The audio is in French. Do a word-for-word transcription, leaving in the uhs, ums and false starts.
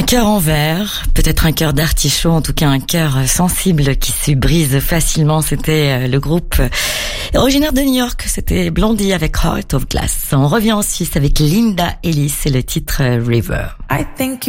Cœur en verre, peut-être un cœur d'artichaut, en tout cas un cœur sensible qui se brise facilement. C'était le groupe originaire de New York, c'était Blondie avec Heart of Glass. On revient en Suisse avec Linda Ellis et le titre River. I think